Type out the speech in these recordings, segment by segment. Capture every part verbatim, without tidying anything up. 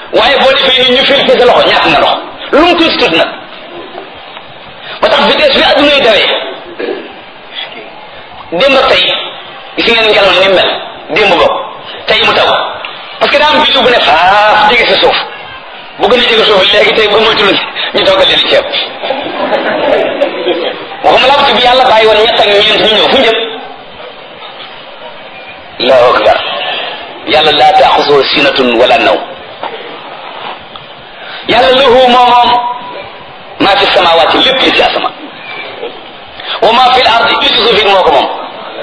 waaye boo defee ni ñu fil ci sa loxo ñàkk nga ndox lu mu tuuti tuuti nag ba tax vitesse bi adduna yi dawee démb ak tey gis ngeen ngelaw ni mel démb bokk tey mu taw parce que daa am bidu bu ne faaf jege sa suuf bu gën a jege suuf léegi tey ba moytul ñu toggal leen ceeb waxuma laa ci bi yàlla bàyyi woon ñett ak ñeent ñu ñëw fu njëkk allahu akbar yàlla laa taaxusoo sinatun wala naw yàlla lahu moo moom maa fi samawaati lépp li ci asamaan wa maa fi l ardi li ci suuf it moo ko moom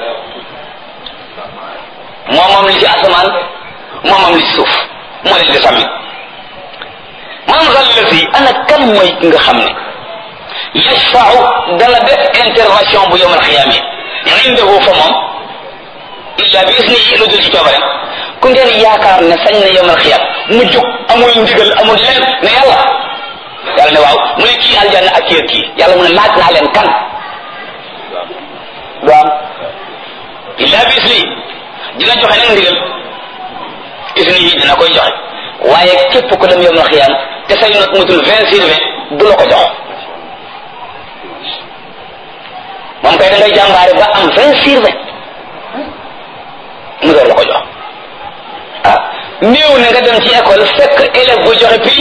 moo moom li ci asamaan moo moom li ci suuf moo leen di sàmmi man zallati ana kan mooy ki nga xam ne yashfau dana def intervention bu yawmal xiyaama indahu fa moom illa bi isnihi lu dul ci coobareem ku ngeen yaakaar ne sañ na yawmal xiyaam mu jóg amul ndigal amul leen ne yàlla yàlla ne waaw mu ne kii aljanna ak kii ak kii yàlla mu ne laaj naa leen kan du am illa bi isnihi dina joxe nag ndigal isnihi dina koy joxe waaye képp ko dem yawmal xiyaam te say not mutul vingt sur vingt du la ko jox moom kay da ngay jàmbaare ba am vingt sur vingt mu door la ko jox ah néew na nga dem ci école fekk élève bu joxe prix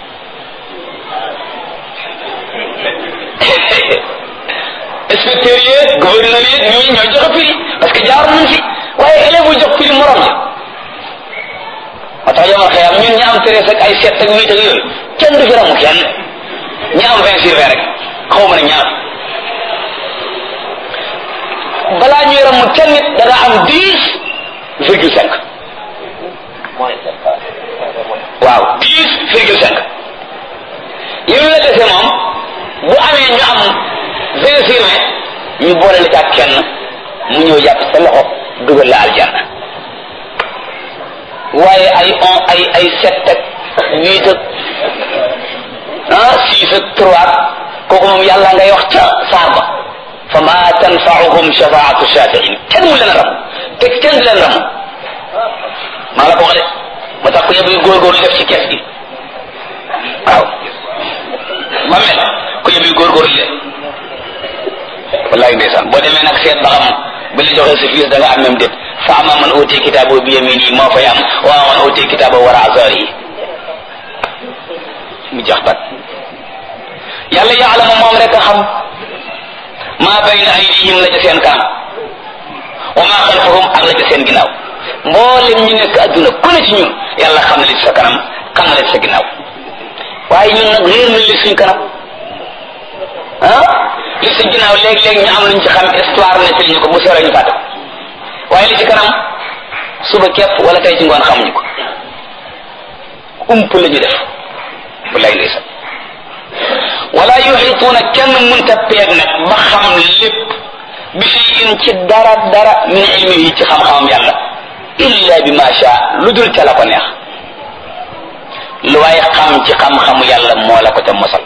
inspecteur yi gouverneur yi ñii ñoo joxe prix parce que jaar nañ fi waaye élève bu jox prix morom ja moo tax yomal xëyam ñun ñi am treize ak ay sept ak huit ak yooyu kenn du fi ramu kenn ñi am vingt sur vingt rek xaw ma ne ñaar balaa ñuy ramu kenn nit da nga am dix virgule cinq waaw dix virgule cinq li ñu la dese moom bu amee ñu am vingt sur vingt ñu boole la ak kenn mu ñëw jàpp sa loxo dugal la aljanna waaye ay on ay ay sept ak huit ak ah six ak trois kooku moom yàlla ngay wax ca saar ba fa ma tanfa'uhum shafaatu shafi'in kenn mu leen a ram te kenn du leen ram maa la ko wax de ma tax ko yëpp góorgóorlu def ci kees gi waaw ma mel ko yëpp góorgóorlu de wallahi ndeysaan boo demee nag seet ba xam ba li joxee sa fiis da nga am même déet fa ama man uti kitaabu bi yamini moo fay am wa man uti kitaabu wara zahri mu jax bat yàlla ya'lamu moom rek a xam maa bayna aydihim la ca seen kanam wa maa xalfahum ak la ca seen ginnaaw mboolem ñu nekk adduna ku ne ci ñun yàlla xam na li ci sa kanam xam na li ci sa ginnaaw waaye ñun nag réer na li suñ kanam ah li ci ginnaaw léeg-léeg ñu am luñ ci xam histoire ne ci ñu ko bu seeree ñu fàtte ko waaye li ci kanam suba képp wala tey ci ngoon xamuñu ko ump la ñu def wallaay ndeysaan wala yuhituuna kenn munta peeg nag ba xam lépp bi shay'in ci dara dara min ilmihi ci xam-xamam yàlla illa bi ma sha lu dul ca la ko neex lu waaye xam ci xam-xamu yàlla moo la ko ca mosal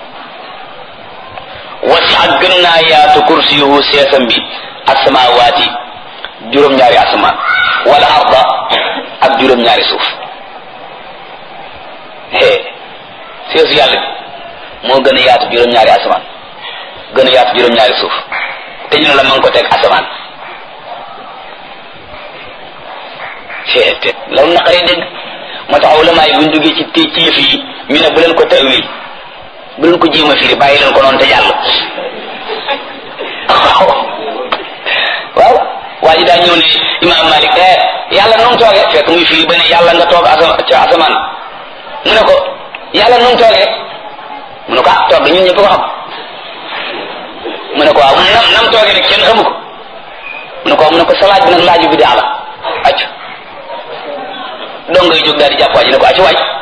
wasi'a gën naa yaatu kursiyuhu seesam bi asamawaati juróom-ñaari asamaan wala arda ak juróom-ñaari suuf hee seesu yàlla bi moo gën a yaatu juróom-ñaari asamaan gën a yaatu juróom-ñaari suuf te ñu ne la man ko teg asamaan c'est te loolu naqaree dégg moo tax ulama yi buñ duggee ci té ci yëf yi ñu ne bu leen ko tawil bu leen ko jéem a firi bàyyi leen ko noonu te jàll waaw waa ji daa ñëw ne imam Malik eh yàlla nu mu toogee fekk muy firi ba ne yàlla nga toog asama ca asamaan mu ne ko yàlla nu mu toogee mu ne ko ah toog ñun ñëpp ko xam mu ne ko waaw nam nam toogee rek kenn xamu ko mu ne ko mu ne ko sa laaj bi nag laaju bi daa la acc dong ngay jóg daal di jàpp waa ji ne ko acc waay